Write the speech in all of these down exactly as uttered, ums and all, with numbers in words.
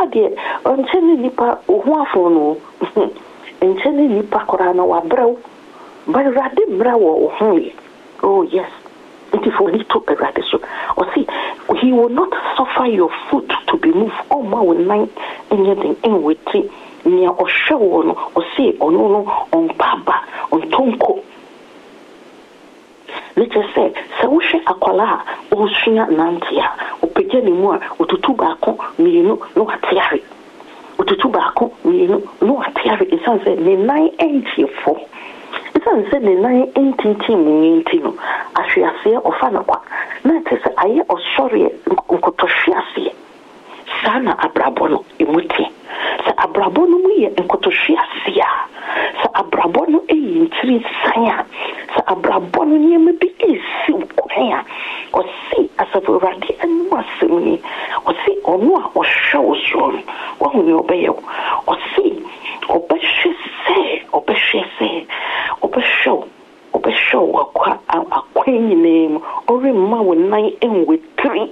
de on chene nipa ho afo no en chene nipa kora na wa brew ba rade mra wo ho oh yes it is for little rade so or see he will not suffer your foot to be moved oh ma will nine anything in with it near or show no or see or no no on baba on tonko. Let's just say, so she akwala o sunya nantia o pege ni mu a otutu baako mienu no atiare otutu baako mienu no atiare isan say ne nine eighty four isan say ne nine eighty mu nti no ahwease ofa na kwa na tese aye osori nkotohwease sana abrabo no emuti sa abrabo no mu ye nkotohwease a sa abrabo no eyi ntiri sanya sa abrabo no nyeme bi esi kwanya o si asafu radi anu asemi o si onu a o show so wo hu ni obeye o si obehwe se obehwe se obehwe obehwe akwa akwanyi nem ori ma wo nan enwe three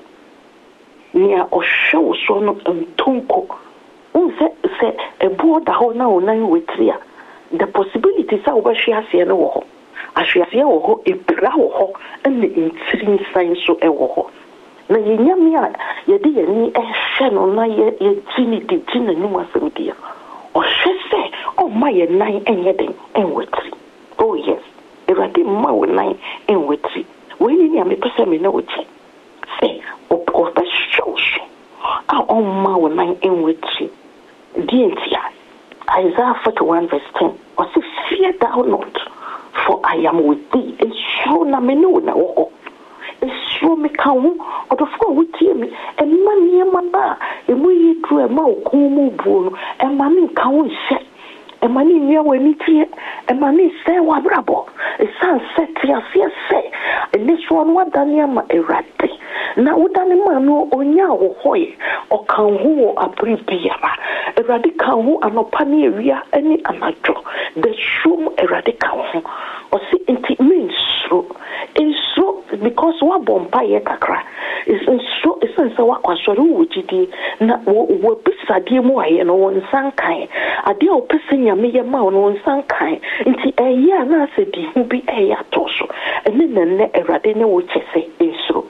nia o show so no ntonko unse se ebu da ho na onan wetria the possibilities a obehwe ase no wo ahwease wo ho ebra wo ho ene ntiri nsan so e wo ho na yenyame a ye de ye ni ehwe no na ye ye gini de gina ni wasem dia o hwese o ma ye nan enye den enwetri oh yes erade ma wo nan enwetri we ni ame pese me na wo chi say o o ba show a o ma wo nan enwetri dientia Isaiah forty-one verse ten o say fear thou not for I am with thee. And show na me no na wo. And show me kawo. O do fo wo tie me. And man ye man ba. E mo yi dru e ma ko mu bu no. E man kawo hye. E man ni we ni tie. E man se wa brabo. E san se tia se se. E ni so no wadane ma erade. Na wodane ma no onya wo hoye. O kan ho abri biara. Erade kan ho anopa ne ewia ani anajo. The shum erade kan ho. O si inti means so. In so because wa bompa ye kakra. Is in so is in so wa kwasori wujidi na wo pisade mu aye no won sankan. Ade o pese nyame ye ma won sankan. Inti eya na se di hu bi eya toso. Ene nene erade ne wo chese in so.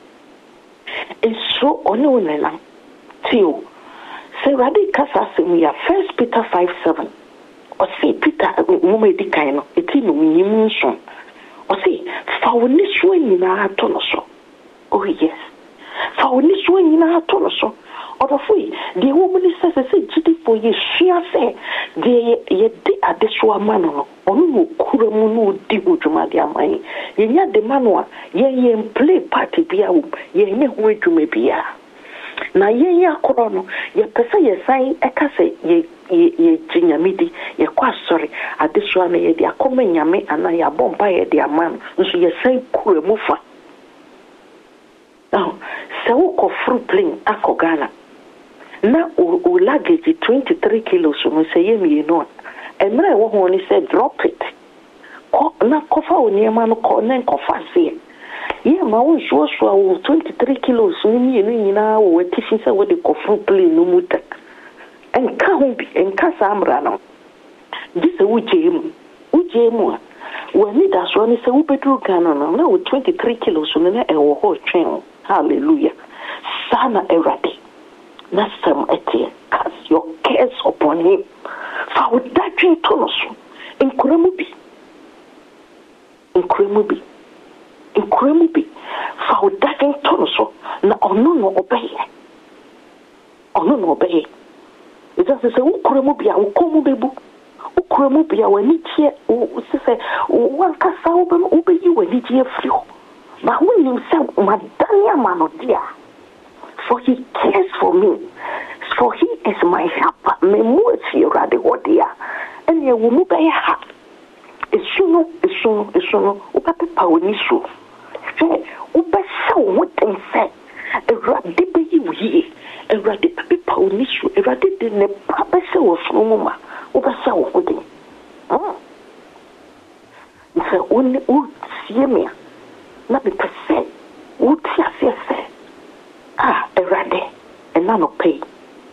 In so ono nena. Tio. Se radi kasa se mi ya First Peter five seven. O si Peter mo me di kan no eti no nyim nso. O si fa woni so nyina ato no so. Oh yes. Fa woni so nyina ato no so. O do fu de wo mo ni se se gidi fo ye hia se de ye de ade so amano no. Onu no kura mu no di odwuma de aman. Ye nya de mano a ye ye play party bia wo. Ye nye ho adwuma bia. Na ye ya koro no ye pese ye sai eka se ye ye jinyamidi ye kwa sorry adesua na ye de akoma nyame ana ya bomba ye de aman nso ye sai kure mufa now se wo ko fruit plane akogana na o luggage twenty-three kilos no se ye mi no emre wo ho ni se drop it ko na kofa oni ema no ko nen kofa se ye ma wo so so twenty-three kilos ni ni ni na wo tifi se wo de ko fruit plane no muta en ka hu bi en ka samra no dise wujemu wujemu we ni da so ni se wo bedru kan no na wo twenty-three kilos no na e wo ho twen hallelujah sana erade na sam etie cast your cares upon him fa wo dadwe to no so enkoramu bi enkoramu bi enkoramu bi fa wo dadwe to no so na ono no obeye ono no obeye it just say ukuramu bia ukomu bebu ukuramu bia wani tie o se wan kasa wo be wo be yi wani tie frio ma when you say madania manodia for he cares for me for he is my helper me mu fi rade wodia ene wo mu be ha esuno esuno esuno wo papa pa woni so say wo be sa wo ten say e rade be yi wi Erade papi pa onisu erade de ne papa se wo funu ma wo ba se wo hodi ah nse oni o tie me na be pese wo tie se se ah erade e na no pay